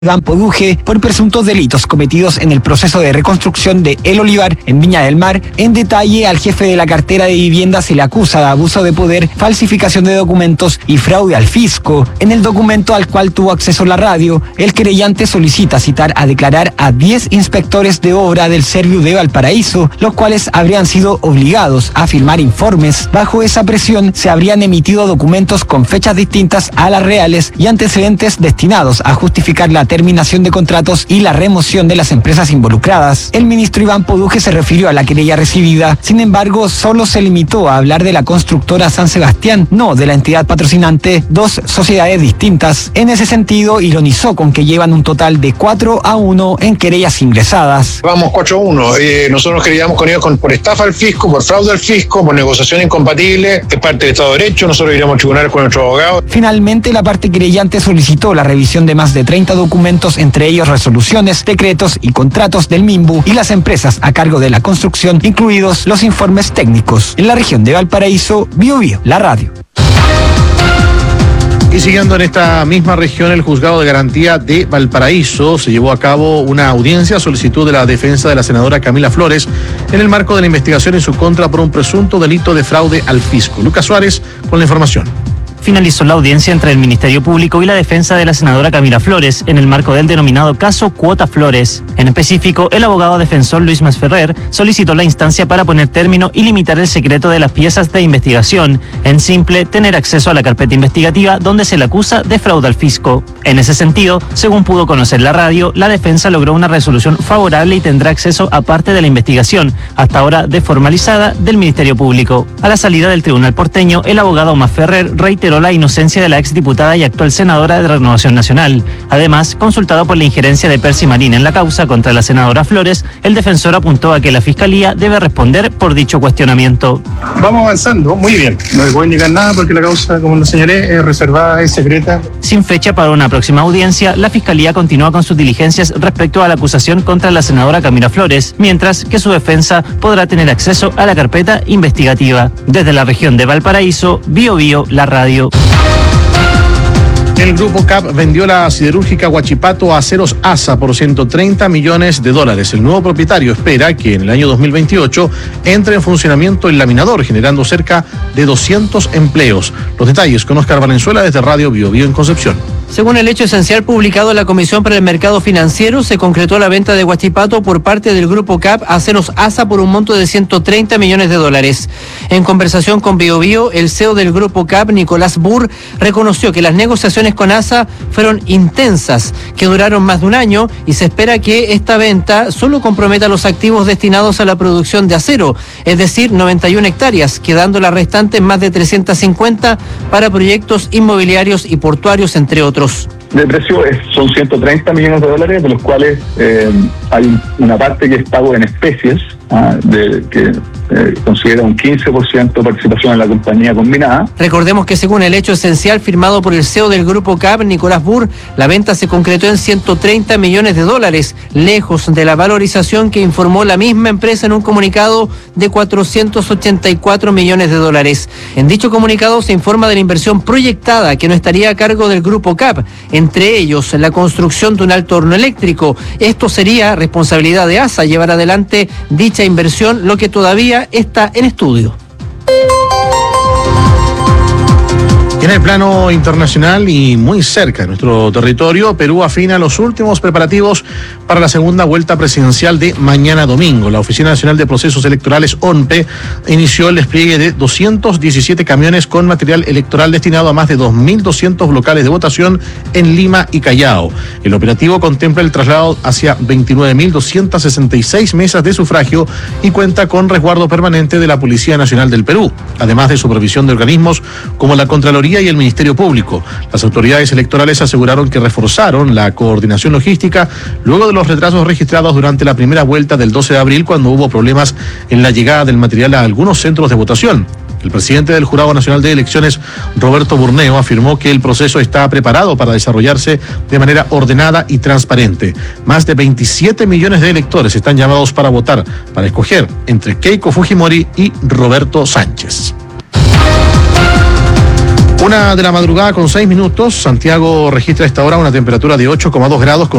Iván Poduje por presuntos delitos cometidos en el proceso de reconstrucción de El Olivar en Viña del Mar. En detalle, al jefe de la cartera de vivienda se le acusa de abuso de poder, falsificación de documentos y fraude al fisco. En el documento al cual tuvo acceso la radio, el querellante solicita citar a declarar a 10 inspectores de obra del Serviu de Valparaíso, los cuales habrían sido obligados a firmar informes. Bajo esa presión, se habrían emitido documentos con fechas distintas a las reales y antecedentes destinados a justificar la terminación de contratos y la remoción de las empresas involucradas. El ministro Iván Poduje se refirió a la querella recibida, sin embargo, solo se limitó a hablar de la constructora San Sebastián, no de la entidad patrocinante, dos sociedades distintas. En ese sentido, ironizó con que llevan un total de 4-1 en querellas ingresadas. Vamos 4-1. Nosotros queríamos con ellos por estafa al fisco, por fraude al fisco, por negociación incompatible, de parte del Estado de Derecho. Nosotros iríamos al tribunal con nuestro abogado. Finalmente, la parte querellante solicitó la revisión de más de 30 documentos, entre ellos resoluciones, decretos y contratos del MIMBU y las empresas a cargo de la construcción, incluidos los informes técnicos. En la región de Valparaíso, Biobío, la radio. Y siguiendo en esta misma región, el Juzgado de Garantía de Valparaíso se llevó a cabo una audiencia a solicitud de la defensa de la senadora Camila Flores en el marco de la investigación en su contra por un presunto delito de fraude al fisco. Lucas Suárez con la información. Finalizó la audiencia entre el Ministerio Público y la defensa de la senadora Camila Flores en el marco del denominado caso Cuota Flores. En específico, el abogado defensor Luis Masferrer solicitó la instancia para poner término y limitar el secreto de las piezas de investigación, en simple, tener acceso a la carpeta investigativa donde se le acusa de fraude al fisco. En ese sentido, según pudo conocer la radio, la defensa logró una resolución favorable y tendrá acceso a parte de la investigación, hasta ahora desformalizada, del Ministerio Público. A la salida del tribunal porteño, el abogado Masferrer reiteró la inocencia de la exdiputada y actual senadora de Renovación Nacional. Además, consultado por la injerencia de Percy Marín en la causa contra la senadora Flores, el defensor apuntó a que la Fiscalía debe responder por dicho cuestionamiento. Vamos avanzando, muy bien. No le puedo indicar nada porque la causa, como lo señalé, es reservada, es secreta. Sin fecha para una próxima audiencia, la Fiscalía continúa con sus diligencias respecto a la acusación contra la senadora Camila Flores, mientras que su defensa podrá tener acceso a la carpeta investigativa. Desde la región de Valparaíso, Biobío, la radio. El Grupo CAP vendió la siderúrgica Huachipato a Aceros ASA por $130 millones. El nuevo propietario espera que en el año 2028 entre en funcionamiento el laminador, generando cerca de 200 empleos. Los detalles con Oscar Valenzuela desde Radio Biobío en Concepción. Según el hecho esencial publicado en la Comisión para el Mercado Financiero, se concretó la venta de Huachipato por parte del Grupo CAP a Aceros ASA por un monto de $130 millones. En conversación con Biobío, el CEO del Grupo CAP, Nicolás Burr, reconoció que las negociaciones con ASA fueron intensas, que duraron más de un año y se espera que esta venta solo comprometa los activos destinados a la producción de acero, es decir, 91 hectáreas, quedando las restantes más de 350 para proyectos inmobiliarios y portuarios, entre otros. De precio son $130 millones, de los cuales hay una parte que es pago en especies, que considera un 15% de participación en la compañía combinada. Recordemos que según el hecho esencial firmado por el CEO del Grupo CAP, Nicolás Burr, la venta se concretó en $130 millones, lejos de la valorización que informó la misma empresa en un comunicado de $484 millones. En dicho comunicado se informa de la inversión proyectada que no estaría a cargo del Grupo CAP, entre ellos la construcción de un alto horno eléctrico. Esto sería responsabilidad de ASA llevar adelante dicha inversión, lo que todavía está en estudio. En el plano internacional y muy cerca de nuestro territorio, Perú afina los últimos preparativos para la segunda vuelta presidencial de mañana domingo. La Oficina Nacional de Procesos Electorales, ONPE, inició el despliegue de 217 camiones con material electoral destinado a más de 2.200 locales de votación en Lima y Callao. El operativo contempla el traslado hacia 29.266 mesas de sufragio y cuenta con resguardo permanente de la Policía Nacional del Perú, además de supervisión de organismos como la Contraloría y el Ministerio Público. Las autoridades electorales aseguraron que reforzaron la coordinación logística luego de los retrasos registrados durante la primera vuelta del 12 de abril, cuando hubo problemas en la llegada del material a algunos centros de votación. El presidente del Jurado Nacional de Elecciones, Roberto Burneo, afirmó que el proceso está preparado para desarrollarse de manera ordenada y transparente. Más de 27 millones de electores están llamados para votar, para escoger entre Keiko Fujimori y Roberto Sánchez. 1 de la madrugada con 6 minutos. Santiago registra a esta hora una temperatura de 8,2 grados.